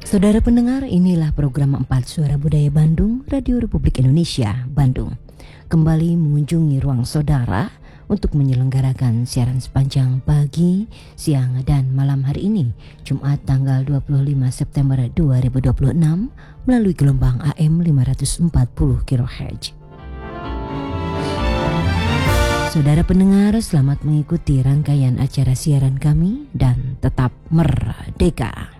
Saudara pendengar, inilah program 4 Suara Budaya Bandung, Radio Republik Indonesia, Bandung. Kembali mengunjungi ruang saudara untuk menyelenggarakan siaran sepanjang pagi, siang, dan malam hari ini, Jumat tanggal 25 September 2026, melalui gelombang AM 540 kHz. Saudara pendengar, selamat mengikuti rangkaian acara siaran kami dan tetap merdeka.